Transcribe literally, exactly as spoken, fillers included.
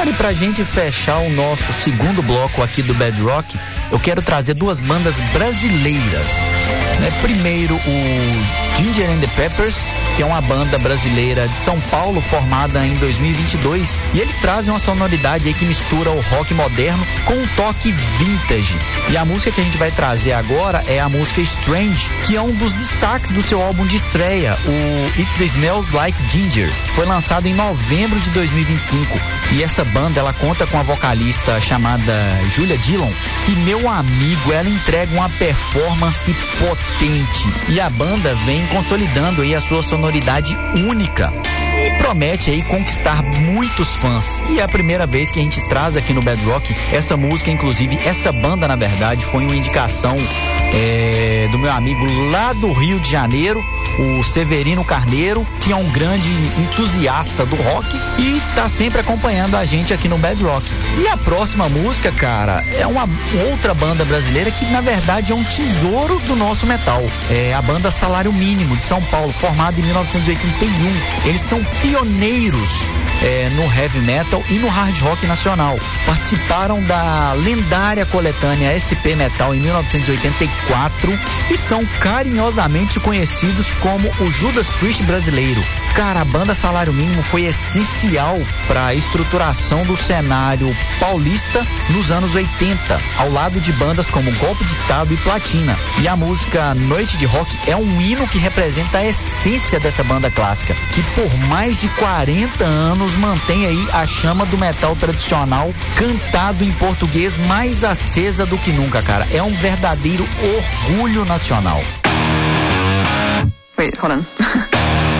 Cara, e pra gente fechar o nosso segundo bloco aqui do Bad Rock, eu quero trazer duas bandas brasileiras. Né? Primeiro, o Ginger and the Peppers, que é uma banda brasileira de São Paulo, formada em dois mil e vinte e dois, e eles trazem uma sonoridade aí que mistura o rock moderno com um toque vintage. E a música que a gente vai trazer agora é a música Strange, que é um dos destaques do seu álbum de estreia, o It Smells Like Ginger, que foi lançado em novembro de dois mil e vinte e cinco. E essa banda, ela conta com a vocalista chamada Julia Dillon, que, meu amigo, ela entrega uma performance potente. E a banda vem consolidando aí a sua sonoridade única e promete aí conquistar muitos fãs. E é a primeira vez que a gente traz aqui no Bad Rock essa música, inclusive essa banda, na verdade, foi uma indicação é, do meu amigo lá do Rio de Janeiro, o Severino Carneiro, que é um grande entusiasta do rock e tá sempre acompanhando a gente aqui no Bad Rock. E a próxima música, cara, é uma outra banda brasileira que, na verdade, é um tesouro do nosso metal. É a banda Salário Mínimo, de São Paulo, formada em mil novecentos e oitenta e um. Eles são pioneiros é, no heavy metal e no hard rock nacional. Participaram da lendária coletânea S P Metal em mil novecentos e oitenta e quatro e são carinhosamente conhecidos como o Judas Priest brasileiro. Cara, a banda Salário Mínimo foi essencial para a estruturação do cenário paulista nos anos oitenta, ao lado de bandas como Golpe de Estado e Platina. E a música Noite de Rock é um hino que representa a essência dessa banda clássica, que por mais de quarenta anos mantém aí a chama do metal tradicional cantado em português mais acesa do que nunca, cara. É um verdadeiro orgulho nacional. Wait, hold on.